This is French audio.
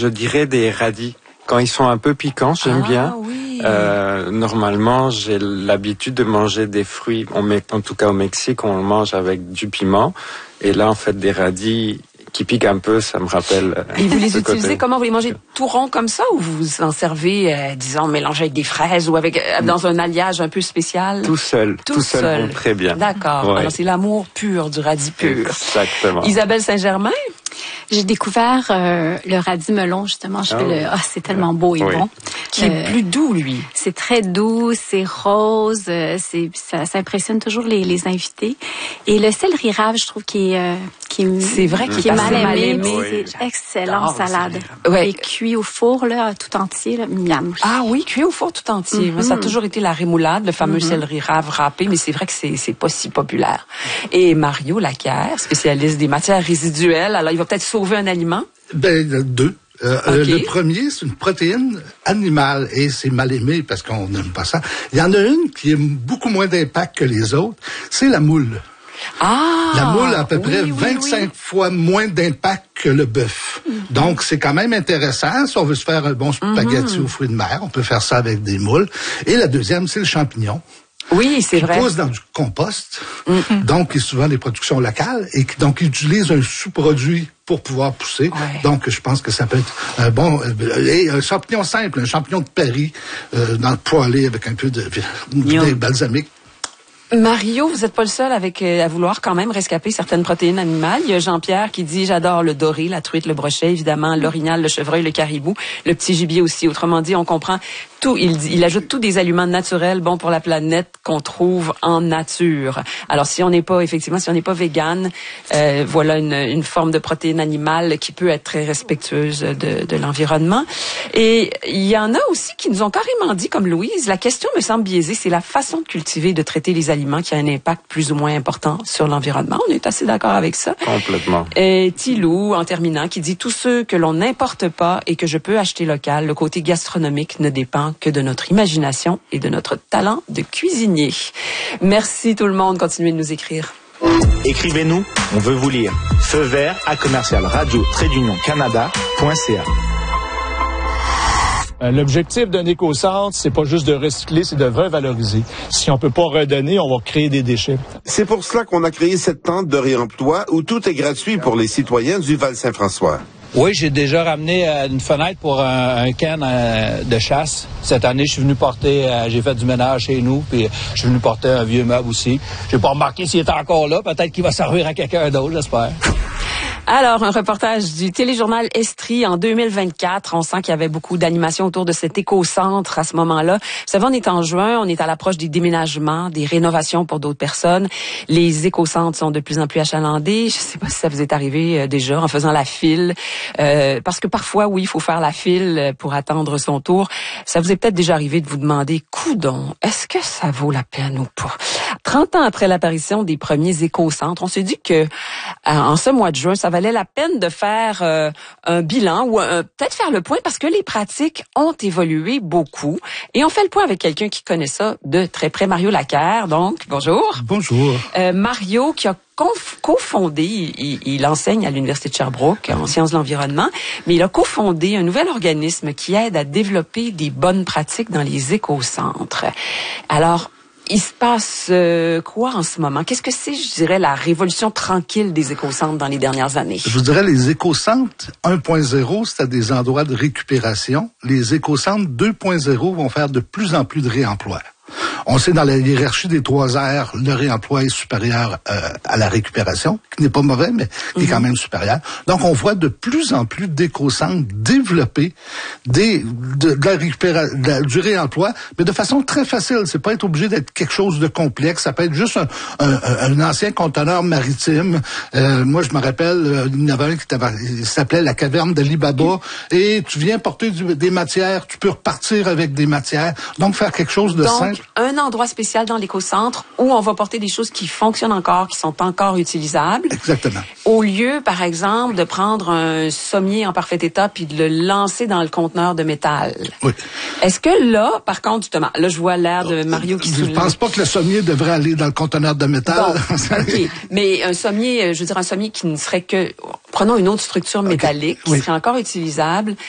Je dirais des radis. Quand ils sont un peu piquants, j'aime bien. Oui. Normalement, j'ai l'habitude de manger des fruits. En tout cas, au Mexique, on le mange avec du piment. Et là, en fait, des radis qui piquent un peu, ça me rappelle. Et vous les utilisez comment? Vous les mangez tout rond comme ça ou vous en servez, disons, mélangés avec des fraises ou avec dans un alliage un peu spécial? Tout seul vont très bien. D'accord. Ouais. Alors, c'est l'amour pur du radis pur. Exactement. Isabelle Saint-Germain? J'ai découvert le radis melon, justement. C'est tellement beau et bon. Qui est plus doux, lui. C'est très doux, c'est rose, ça impressionne toujours les invités. Et le céleri rave, je trouve c'est vrai qu'il est mal aimé. Oui. C'est excellent salade. Ouais. Et cuit au four, là, tout entier, là, miam. Ah oui, cuit au four tout entier. Ça a toujours été la rémoulade, le fameux céleri rave râpé, mais c'est vrai que c'est pas si populaire. Et Mario Laquère, spécialiste des matières résiduelles, alors il va peut-être sauver un aliment? Deux. Okay. Le premier, c'est une protéine animale et c'est mal aimé parce qu'on n'aime pas ça. Il y en a une qui a beaucoup moins d'impact que les autres, c'est la moule. Ah! La moule a à peu près 25 fois moins d'impact que le bœuf. Donc, c'est quand même intéressant. Si on veut se faire un bon spaghetti aux fruits de mer, on peut faire ça avec des moules. Et la deuxième, c'est le champignon. Oui, c'est vrai. Qui pousse dans du compost, donc qui est souvent des productions locales, et qui donc utilise un sous-produit pour pouvoir pousser. Ouais. Donc, je pense que ça peut être un bon... et un champignon simple, un champignon de Paris, dans le poêlé avec un peu de vinaigre balsamique. Mario, vous n'êtes pas le seul à vouloir quand même rescaper certaines protéines animales. Il y a Jean-Pierre qui dit « J'adore le doré, la truite, le brochet, évidemment, l'orignal, le chevreuil, le caribou, le petit gibier aussi. » Autrement dit, on comprend tout. Il ajoute tous des aliments naturels bons pour la planète qu'on trouve en nature. Alors, si on n'est pas végane, voilà une forme de protéine animale qui peut être très respectueuse de l'environnement. Et il y en a aussi qui nous ont carrément dit, comme Louise, la question me semble biaisée, c'est la façon de cultiver et de traiter les aliments qui a un impact plus ou moins important sur l'environnement. On est assez d'accord avec ça. Complètement. Et Thilou, en terminant, qui dit « Tous ceux que l'on n'importe pas et que je peux acheter local, le côté gastronomique ne dépend que de notre imagination et de notre talent de cuisinier. » Merci tout le monde. Continuez de nous écrire. Écrivez-nous, on veut vous lire. Feu vert à commercial-radio-canada.ca. L'objectif d'un éco-centre, c'est pas juste de recycler, c'est de revaloriser. Si on peut pas redonner, on va créer des déchets. C'est pour cela qu'on a créé cette tente de réemploi où tout est gratuit pour les citoyens du Val-Saint-François. Oui, j'ai déjà ramené une fenêtre pour un can de chasse. Cette année, je suis venu porter, j'ai fait du ménage chez nous, puis je suis venu porter un vieux meuble aussi. J'ai pas remarqué s'il était encore là. Peut-être qu'il va servir à quelqu'un d'autre, j'espère. Alors, un reportage du téléjournal Estrie en 2024. On sent qu'il y avait beaucoup d'animation autour de cet éco-centre à ce moment-là. Vous savez, on est en juin, on est à l'approche des déménagements, des rénovations pour d'autres personnes. Les éco-centres sont de plus en plus achalandés. Je sais pas si ça vous est arrivé déjà en faisant la file. Parce que parfois, oui, il faut faire la file pour attendre son tour. Ça vous est peut-être déjà arrivé de vous demander, coudonc, est-ce que ça vaut la peine ou pas? 30 ans après l'apparition des premiers éco-centres, on s'est dit que en ce mois de juin, ça valait la peine de faire un bilan ou peut-être faire le point parce que les pratiques ont évolué beaucoup. Et on fait le point avec quelqu'un qui connaît ça de très près, Mario Laquère. Donc, bonjour. Bonjour. Mario qui a cofondé, il enseigne à l'Université de Sherbrooke en sciences de l'environnement, mais il a cofondé un nouvel organisme qui aide à développer des bonnes pratiques dans les éco-centres. Alors, il se passe quoi en ce moment? Qu'est-ce que c'est, je dirais, la révolution tranquille des éco-centres dans les dernières années? Je vous dirais, les éco-centres 1.0, c'était des endroits de récupération. Les éco-centres 2.0 vont faire de plus en plus de réemploi. On sait dans la hiérarchie des 3 R, le réemploi est supérieur à la récupération, qui n'est pas mauvais, mais qui est quand même supérieur. Donc, on voit de plus en plus d'éco-centres développer du réemploi, mais de façon très facile. C'est pas être obligé d'être quelque chose de complexe. Ça peut être juste un ancien conteneur maritime. Moi, je me rappelle, il y en avait un qui s'appelait la caverne d'Ali Baba, et tu viens porter des matières, tu peux repartir avec des matières. Donc, faire quelque chose de simple. Un endroit spécial dans l'éco-centre où on va porter des choses qui fonctionnent encore, qui sont encore utilisables. Exactement. Au lieu, par exemple, de prendre un sommier en parfait état puis de le lancer dans le conteneur de métal. Oui. Est-ce que là, par contre, justement, là, je vois l'air de Mario qui souligne. Je pense pas que le sommier devrait aller dans le conteneur de métal. Bon, OK. Mais un sommier, je veux dire, un sommier qui ne serait que, prenons une autre structure métallique qui serait encore utilisable